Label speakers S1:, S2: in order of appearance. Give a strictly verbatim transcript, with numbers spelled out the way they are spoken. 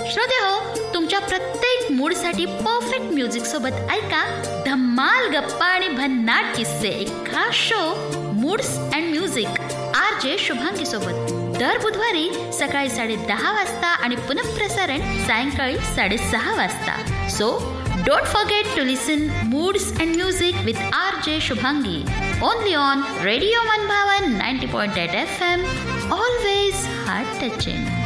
S1: श्रोते हो, तुमच्या प्रत्येक मूडसाठी परफेक्ट म्युझिक सोबत ऐका धम्माल गप्पा आणि भन्नाट किस्से, एक खास show moods and music R J Shubhangi सोबत दर बुधवारी सकाळी साडे दहा वाजता आणि पुनःप्रसारण सायंकाळी साडेसहा वाजता. So don't forget to listen moods and music with R J Shubhangi only on radio मनभावन ninety point eight F M. Always heart touching.